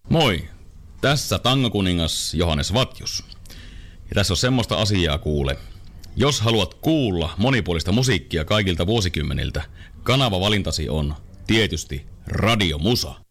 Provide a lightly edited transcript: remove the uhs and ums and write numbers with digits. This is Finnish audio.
Moi, tässä tangokuningas Johannes Vatjus. Ja tässä on semmoista asiaa kuule. Jos haluat kuulla monipuolista musiikkia kaikilta vuosikymmeniltä, kanavavalintasi on tietysti Radio Musa.